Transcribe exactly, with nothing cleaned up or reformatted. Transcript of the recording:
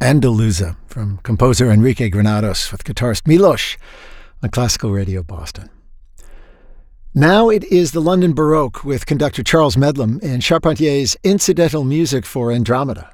Andaluza from composer Enrique Granados with guitarist Milos on Classical Radio Boston. Now it is the London Baroque with conductor Charles Medlam and Charpentier's incidental music for Andromeda.